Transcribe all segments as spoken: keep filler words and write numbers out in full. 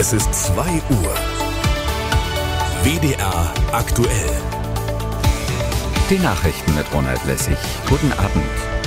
Es ist zwei Uhr. W D R aktuell. Die Nachrichten mit Ronald Lessig. Guten Abend.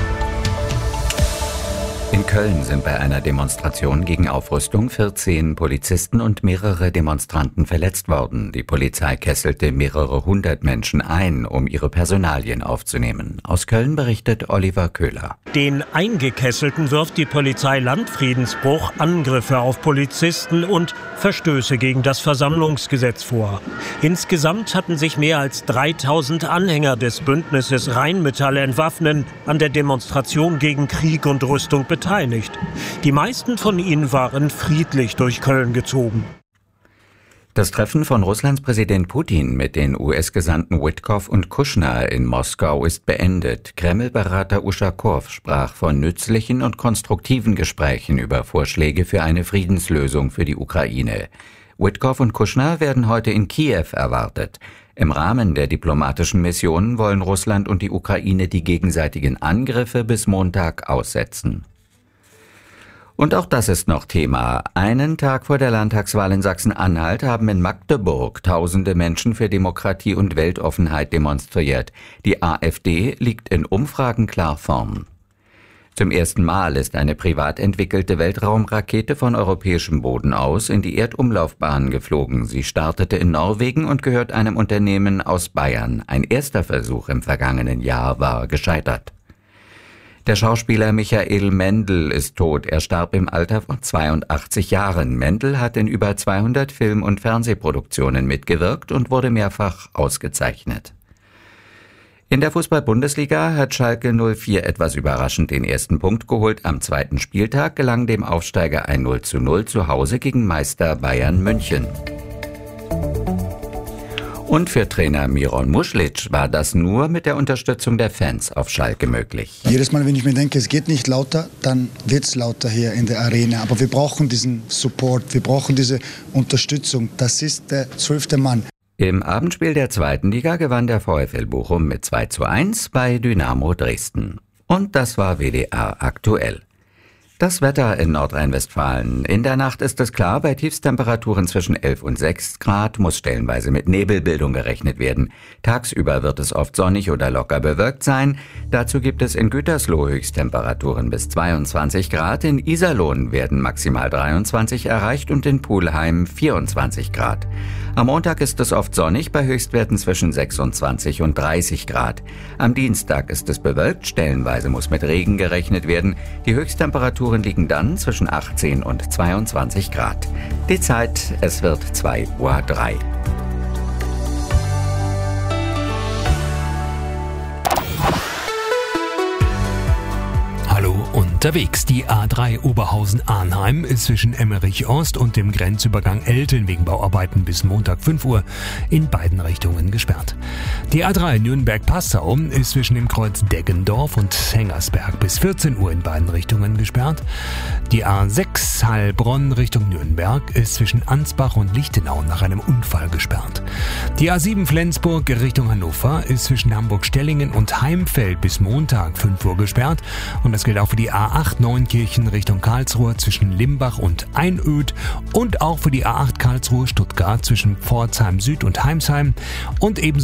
In Köln sind bei einer Demonstration gegen Aufrüstung vierzehn Polizisten und mehrere Demonstranten verletzt worden. Die Polizei kesselte mehrere hundert Menschen ein, um ihre Personalien aufzunehmen. Aus Köln berichtet Oliver Köhler. Den Eingekesselten wirft die Polizei Landfriedensbruch, Angriffe auf Polizisten und Verstöße gegen das Versammlungsgesetz vor. Insgesamt hatten sich mehr als dreitausend Anhänger des Bündnisses Rheinmetall entwaffnen an der Demonstration gegen Krieg und Rüstung beteiligt. Die meisten von ihnen waren friedlich durch Köln gezogen. Das Treffen von Russlands Präsident Putin mit den U S-Gesandten Witkoff und Kushner in Moskau ist beendet. Kreml-Berater Uschakow sprach von nützlichen und konstruktiven Gesprächen über Vorschläge für eine Friedenslösung für die Ukraine. Witkoff und Kushner werden heute in Kiew erwartet. Im Rahmen der diplomatischen Missionen wollen Russland und die Ukraine die gegenseitigen Angriffe bis Montag aussetzen. Und auch das ist noch Thema. Einen Tag vor der Landtagswahl in Sachsen-Anhalt haben in Magdeburg tausende Menschen für Demokratie und Weltoffenheit demonstriert. Die AfD liegt in Umfragen klar vorn. Zum ersten Mal ist eine privat entwickelte Weltraumrakete von europäischem Boden aus in die Erdumlaufbahn geflogen. Sie startete in Norwegen und gehört einem Unternehmen aus Bayern. Ein erster Versuch im vergangenen Jahr war gescheitert. Der Schauspieler Michael Mendl ist tot. Er starb im Alter von zweiundachtzig Jahren. Mendl hat in über zweihundert Film- und Fernsehproduktionen mitgewirkt und wurde mehrfach ausgezeichnet. In der Fußball-Bundesliga hat Schalke null vier etwas überraschend den ersten Punkt geholt. Am zweiten Spieltag gelang dem Aufsteiger ein null zu null zu Hause gegen Meister Bayern München. Und für Trainer Miron Mušlić war das nur mit der Unterstützung der Fans auf Schalke möglich. Jedes Mal, wenn ich mir denke, es geht nicht lauter, dann wird es lauter hier in der Arena. Aber wir brauchen diesen Support, wir brauchen diese Unterstützung. Das ist der zwölfte Mann. Im Abendspiel der zweiten Liga gewann der VfL Bochum mit zwei zu eins bei Dynamo Dresden. Und das war W D R aktuell. Das Wetter in Nordrhein-Westfalen. In der Nacht ist es klar, bei Tiefstemperaturen zwischen elf und sechs Grad muss stellenweise mit Nebelbildung gerechnet werden. Tagsüber wird es oft sonnig oder locker bewölkt sein. Dazu gibt es in Gütersloh Höchsttemperaturen bis zweiundzwanzig Grad. In Iserlohn werden maximal dreiundzwanzig erreicht und in Pulheim vierundzwanzig Grad. Am Montag ist es oft sonnig bei Höchstwerten zwischen sechsundzwanzig und dreißig Grad. Am Dienstag ist es bewölkt, stellenweise muss mit Regen gerechnet werden. Die Höchsttemperaturen liegen dann zwischen achtzehn und zweiundzwanzig Grad. Die Zeit, es wird zwei Uhr drei. Unterwegs. Die A drei Oberhausen-Arnheim ist zwischen Emmerich Ost und dem Grenzübergang Elten wegen Bauarbeiten bis Montag fünf Uhr in beiden Richtungen gesperrt. Die A drei Nürnberg-Passau ist zwischen dem Kreuz Deggendorf und Hengersberg bis vierzehn Uhr in beiden Richtungen gesperrt. Die A sechs Heilbronn Richtung Nürnberg ist zwischen Ansbach und Lichtenau nach einem Unfall gesperrt. Die A sieben Flensburg Richtung Hannover ist zwischen Hamburg-Stellingen und Heimfeld bis Montag fünf Uhr gesperrt. Und das gilt auch für die A acht Neunkirchen Richtung Karlsruhe zwischen Limbach und Einöd und auch für die A acht Karlsruhe-Stuttgart zwischen Pforzheim Süd und Heimsheim und ebenso